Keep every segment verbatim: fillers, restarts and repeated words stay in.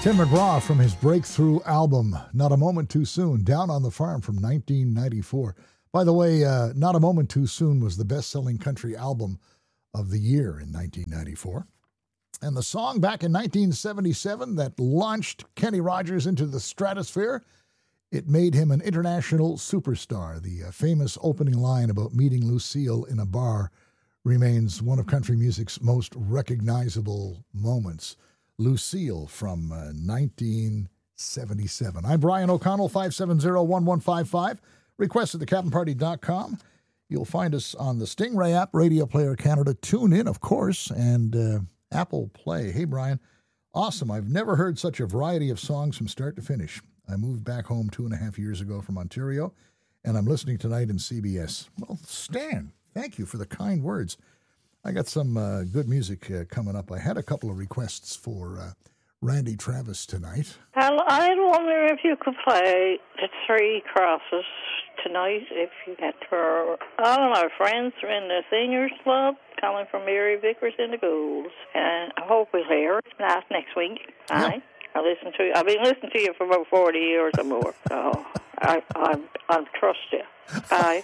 Tim McGraw from his breakthrough album, Not a Moment Too Soon, Down on the Farm from nineteen ninety-four. By the way, uh, Not a Moment Too Soon was the best-selling country album of the year in nineteen ninety-four. And the song back in nineteen seventy-seven that launched Kenny Rogers into the stratosphere, it made him an international superstar. The uh, famous opening line about meeting Lucille in a bar remains one of country music's most recognizable moments. Lucille from uh, nineteen seventy-seven. I'm Brian O'Connell, five seven zero, one one five five. Request at the cabin party dot com. You'll find us on the Stingray app, Radio Player Canada. Tune in, of course, and uh, Apple Play. Hey, Brian. Awesome. I've never heard such a variety of songs from start to finish. I moved back home two and a half years ago from Ontario, and I'm listening tonight in C B S. Well, Stan, thank you for the kind words. I got some uh, good music uh, coming up. I had a couple of requests for uh, Randy Travis tonight. Well, I wonder if you could play the Three Crosses tonight, if you get for all of our friends are in the Seniors Club, coming from Mary Vickers in the Ghouls. And I hope we'll hear it last next week. Yeah. Aye. I listen to you. I've been listening to you for about forty years or more, so I, I, I trust you. Aye.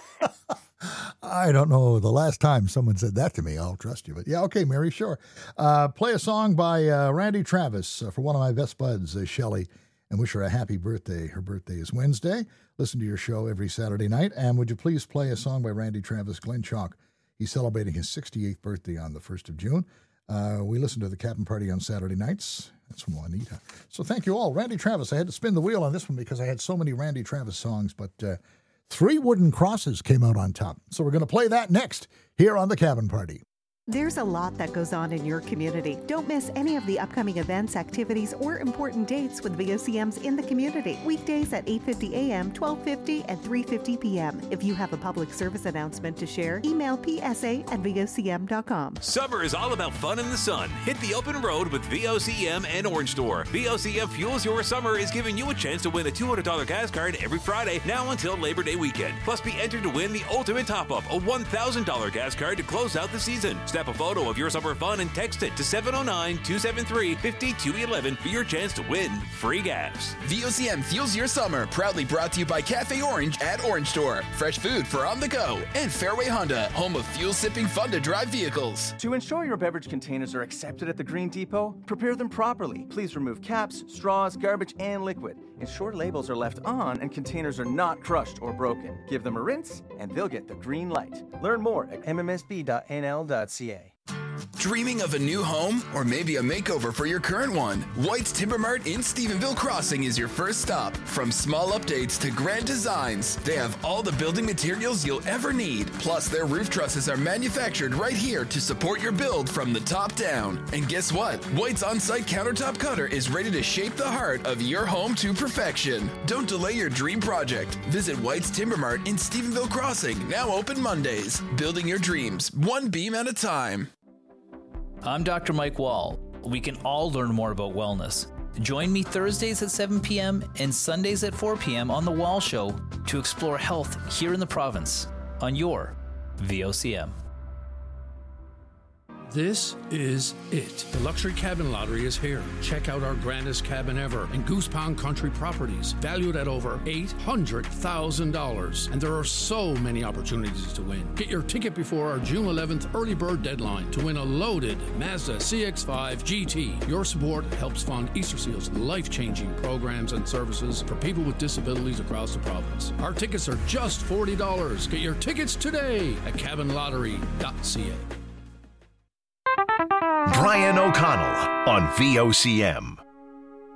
I don't know the last time someone said that to me. I'll trust you. But yeah, okay, Mary, sure. Uh, play a song by uh, Randy Travis uh, for one of my best buds, uh, Shelley, and wish her a happy birthday. Her birthday is Wednesday. Listen to your show every Saturday night. And would you please play a song by Randy Travis, Glenn Chalk? He's celebrating his sixty-eighth birthday on the first of June. Uh, we listen to the Captain Party on Saturday nights. That's from Juanita. So thank you all. Randy Travis. I had to spin the wheel on this one because I had so many Randy Travis songs, but uh, Three Wooden Crosses came out on top. So we're going to play that next here on the Cabin Party. There's a lot that goes on in your community. Don't miss any of the upcoming events, activities, or important dates with V O C Ms in the community. Weekdays at eight fifty a.m., twelve fifty, and three fifty p.m. If you have a public service announcement to share, email p s a at v o c m dot com. Summer is all about fun in the sun. Hit the open road with V O C M and Orange Store. V O C M Fuels Your Summer is giving you a chance to win a two hundred dollars gas card every Friday, now until Labor Day weekend. Plus, be entered to win the ultimate top-up, a one thousand dollars gas card to close out the season. Snap a photo of your summer fun and text it to seven oh nine, two seven three, five two one one for your chance to win free gas. V O C M Fuels Your Summer, proudly brought to you by Cafe Orange at Orange Store. Fresh food for on the go. And Fairway Honda, home of fuel-sipping, fun-to-drive vehicles. To ensure your beverage containers are accepted at the Green Depot, prepare them properly. Please remove caps, straws, garbage, and liquid. Ensure labels are left on and containers are not crushed or broken. Give them a rinse, and they'll get the green light. Learn more at m m s b dot n l dot c a. Dreaming of a new home or maybe a makeover for your current one? White's Timber Mart in Stephenville Crossing is your first stop. From small updates to grand designs, they have all the building materials you'll ever need. Plus, their roof trusses are manufactured right here to support your build from the top down. And guess what? White's on-site countertop cutter is ready to shape the heart of your home to perfection. Don't delay your dream project. Visit White's Timber Mart in Stephenville Crossing, now open Mondays. Building your dreams, one beam at a time. I'm Doctor Mike Wall. We can all learn more about wellness. Join me Thursdays at seven p.m. and Sundays at four p.m. on The Wall Show to explore health here in the province on your V O C M. This is it. The Luxury Cabin Lottery is here. Check out our grandest cabin ever in Goose Pond Country Properties, valued at over eight hundred thousand dollars. And there are so many opportunities to win. Get your ticket before our June eleventh early bird deadline to win a loaded Mazda C X five G T. Your support helps fund Easter Seal's life-changing programs and services for people with disabilities across the province. Our tickets are just forty dollars. Get your tickets today at cabin lottery dot c a. Brian O'Connell on V O C M.